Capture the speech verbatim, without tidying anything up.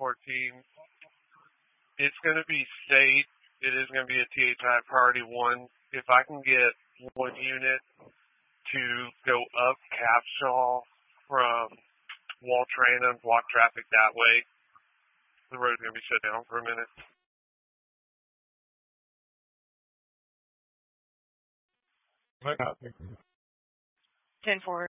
fourteen. It's going to be state. It is going to be a T H I priority one. If I can get one unit to go up Capshaw from Waltrana and block traffic that way, the road's going to be shut down for a minute. ten four.